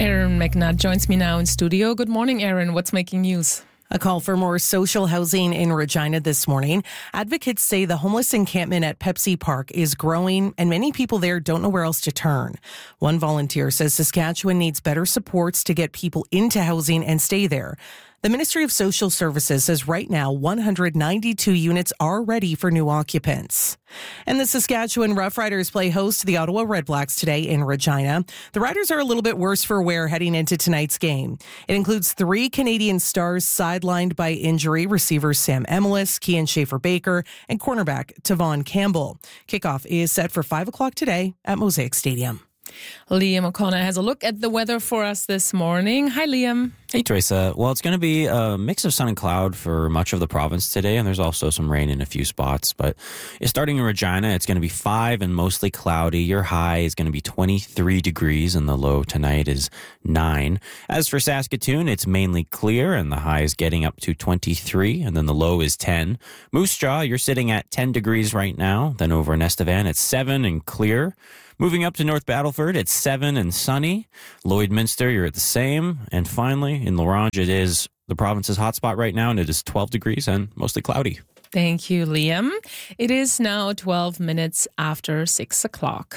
Aaron McNutt joins me now in studio. Good morning, Aaron. What's making news? A call for more social housing in Regina this morning. Advocates say the homeless encampment at Pepsi Park is growing and many people there don't know where else to turn. One volunteer says Saskatchewan needs better supports to get people into housing and stay there. The Ministry of Social Services says right now 192 units are ready for new occupants. And the Saskatchewan Roughriders play host to the Ottawa Redblacks today in Regina. The Riders are a little bit worse for wear heading into tonight's game. It includes 3 Canadian stars sidelined by injury, receivers Sam Emelis, Kian Schaefer-Baker, and cornerback Tavon Campbell. Kickoff is set for 5 o'clock today at Mosaic Stadium. Liam O'Connor has a look at the weather for us this morning. Hi, Liam. Hey, Teresa. Well, it's going to be a mix of sun and cloud for much of the province today, and there's also some rain in a few spots. But starting in Regina, it's going to be 5 and mostly cloudy. Your high is going to be 23 degrees, and the low tonight is 9. As for Saskatoon, it's mainly clear, and the high is getting up to 23, and then the low is 10. Moose Jaw, you're sitting at 10 degrees right now. Then over in Estevan, it's 7 and clear. Moving up to North Battleford, it's 7 and sunny. Lloydminster, you're at the same. And finally, in La Ronge, it is the province's hotspot right now, and it is 12 degrees and mostly cloudy. Thank you, Liam. It is now 12 minutes after 6 o'clock.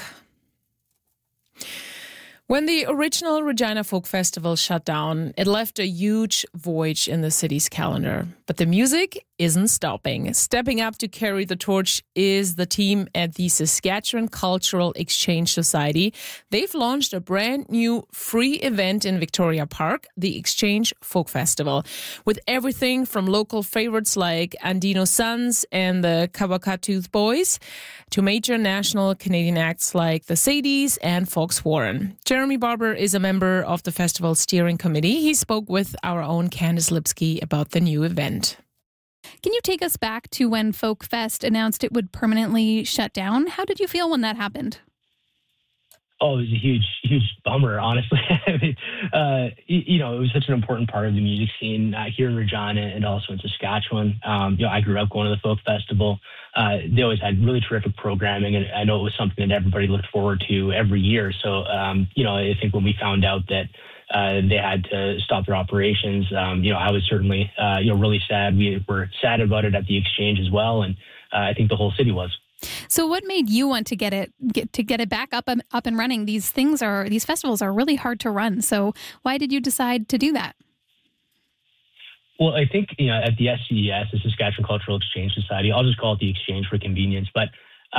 When the original Regina Folk Festival shut down, it left a huge void in the city's calendar. But the music isn't stopping. Stepping up to carry the torch is the team at the Saskatchewan Cultural Exchange Society. They've launched a brand new free event in Victoria Park, the Exchange Folk Festival, with everything from local favorites like Andino Sons and the Kabakatooth Boys to major national Canadian acts like the Sadies and Fox Warren. Jeremy Barber is a member of the festival steering committee. He spoke with our own Candice Lipsky about the new event. Can you take us back to when Folk Fest announced it would permanently shut down? How did you feel when that happened? Oh, it was a huge bummer, honestly. I mean, it was such an important part of the music scene here in Regina and also in Saskatchewan. I grew up going to the Folk Festival. They always had really terrific programming, and I know it was something that everybody looked forward to every year. So, I think when we found out that they had to stop their operations, I was certainly, really sad. We were sad about it at the Exchange as well, and I think the whole city was. So what made you want to get it back up and running? These festivals are really hard to run. So why did you decide to do that? Well, I think, at the SCES, the Saskatchewan Cultural Exchange Society, I'll just call it the Exchange for convenience. But,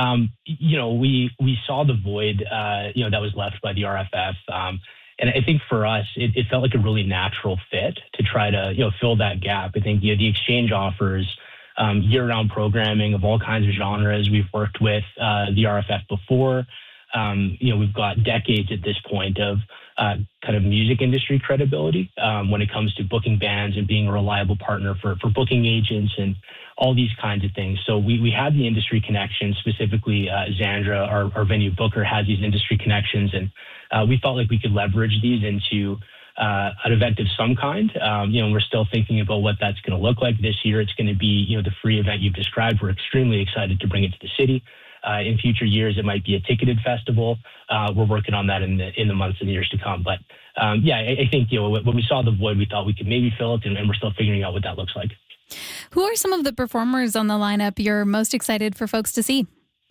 we saw the void, that was left by the RFF. And I think for us, it felt like a really natural fit to try to, fill that gap. I think, the Exchange offers year-round programming of all kinds of genres. We've worked with the RFF before. We've got decades at this point of kind of music industry credibility when it comes to booking bands and being a reliable partner for booking agents and all these kinds of things. So we have the industry connections, specifically Zandra, our venue booker, has these industry connections, and we felt like we could leverage these into an event of some kind. We're still thinking about what that's going to look like. This year, it's going to be, the free event you've described. We're extremely excited to bring it to the city. In future years, it might be a ticketed festival. We're working on that in the months and years to come. But I think, when we saw the void, we thought we could maybe fill it, and we're still figuring out what that looks like. Who are some of the performers on the lineup you're most excited for folks to see?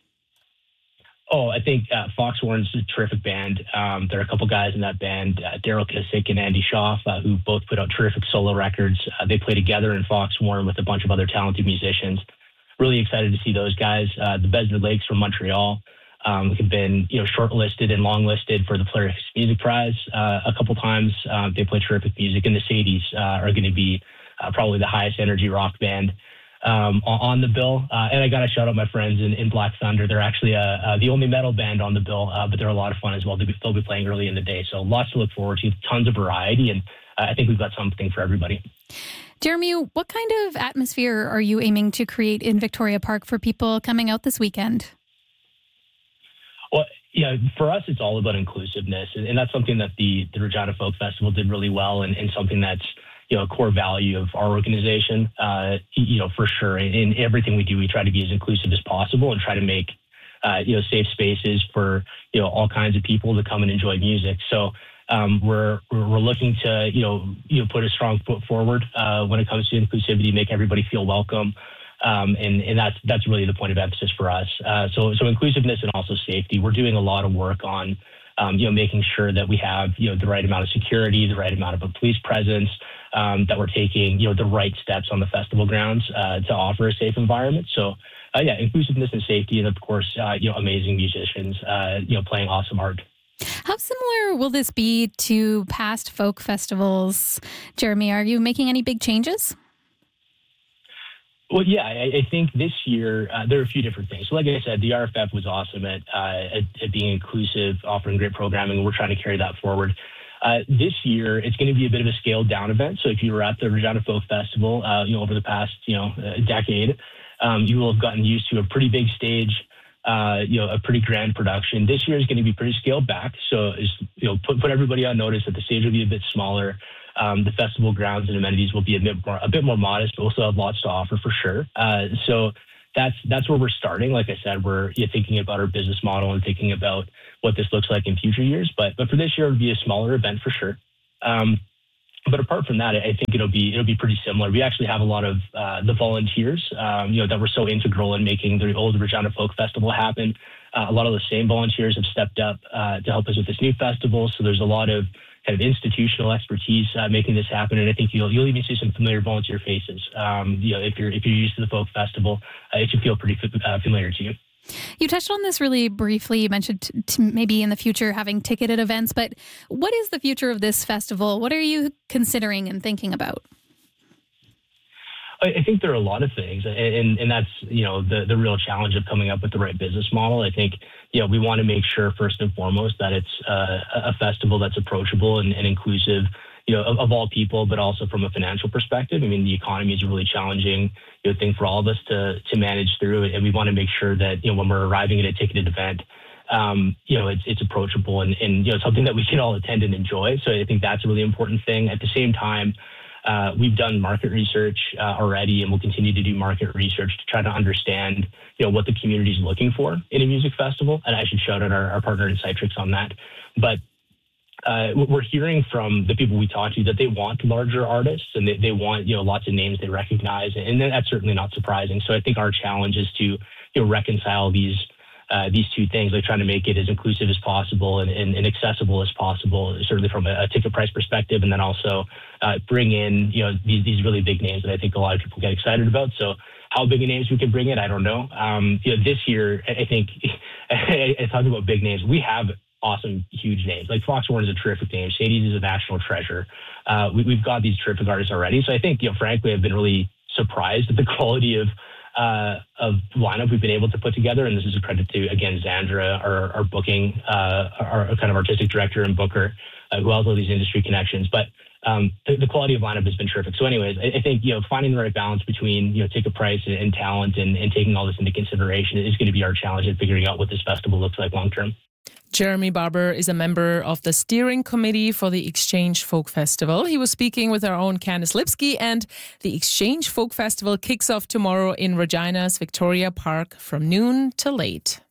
Oh, I think Fox Warren's a terrific band. There are a couple guys in that band, Daryl Kissick and Andy Schaaf, who both put out terrific solo records. They play together in Fox Warren with a bunch of other talented musicians. Really excited to see those guys. The Besnard Lakes from Montreal have been, shortlisted and longlisted for the Polaris Music Prize a couple times. They play terrific music, and the Sadies are going to be probably the highest energy rock band on the bill. And I got to shout out my friends in Black Thunder. They're actually the only metal band on the bill, but they're a lot of fun as well. They'll be playing early in the day. So lots to look forward to, tons of variety, and I think we've got something for everybody. Jeremy, what kind of atmosphere are you aiming to create in Victoria Park for people coming out this weekend? Well, for us, it's all about inclusiveness. And that's something that the Regina Folk Festival did really well, and something that's, a core value of our organization, for sure. In everything we do, we try to be as inclusive as possible and try to make safe spaces for, all kinds of people to come and enjoy music. So we're looking to, put a strong foot forward when it comes to inclusivity, make everybody feel welcome. And that's really the point of emphasis for us. So inclusiveness and also safety. We're doing a lot of work on, making sure that we have, the right amount of security, the right amount of a police presence, that we're taking, the right steps on the festival grounds to offer a safe environment. So, inclusiveness and safety, and of course, amazing musicians, playing awesome art. How similar will this be to past folk festivals, Jeremy? Are you making any big changes? Well, yeah, I think this year there are a few different things. So like I said, the RFF was awesome at being inclusive, offering great programming, and we're trying to carry that forward. This year, it's going to be a bit of a scaled down event. So if you were at the Regina Folk Festival, over the past, decade, you will have gotten used to a pretty big stage, a pretty grand production. This year is going to be pretty scaled back. So, put everybody on notice that the stage will be a bit smaller. The festival grounds and amenities will be a bit more modest, but we'll still have lots to offer for sure. So that's where we're starting. Like I said, we're thinking about our business model and thinking about what this looks like in future years. But for this year, it'll be a smaller event for sure. But apart from that, I think it'll be pretty similar. We actually have a lot of the volunteers, that were so integral in making the old Regina Folk Festival happen. A lot of the same volunteers have stepped up to help us with this new festival. So there's a lot of kind of institutional expertise making this happen, and I think you'll even see some familiar volunteer faces. If you're used to the folk festival, it should feel pretty familiar to you. You touched on this really briefly. You mentioned maybe in the future having ticketed events, but what is the future of this festival? What are you considering and thinking about? I think there are a lot of things, and that's, the real challenge of coming up with the right business model. I think, we want to make sure first and foremost that it's a festival that's approachable and inclusive, of all people, but also from a financial perspective. I mean, the economy is a really challenging thing for all of us to manage through, and we want to make sure that, when we're arriving at a ticketed event, it's approachable and something that we can all attend and enjoy. So I think that's a really important thing. At the same time, we've done market research already, and we'll continue to do market research to try to understand, what the community is looking for in a music festival. And I should shout out our partner Insightrix on that. But we're hearing from the people we talk to that they want larger artists and they want, lots of names they recognize. And that's certainly not surprising. So I think our challenge is to reconcile these two things, like trying to make it as inclusive as possible and accessible as possible, certainly from a ticket price perspective, and then also bring in, these really big names that I think a lot of people get excited about. So how big a names we can bring in, I don't know. This year, I think, I talked about big names. We have awesome, huge names. Like Foxhorn is a terrific name. Shades is a national treasure. We've got these terrific artists already. So I think, frankly, I've been really surprised at the quality of lineup we've been able to put together. And this is a credit to, again, Zandra, our booking, our kind of artistic director and booker, who has all these industry connections. But the quality of lineup has been terrific. So anyways, I think, finding the right balance between, ticket price and talent and taking all this into consideration is going to be our challenge in figuring out what this festival looks like long term. Jeremy Barber is a member of the steering committee for the Exchange Folk Festival. He was speaking with our own Candice Lipsky, and the Exchange Folk Festival kicks off tomorrow in Regina's Victoria Park from noon till late.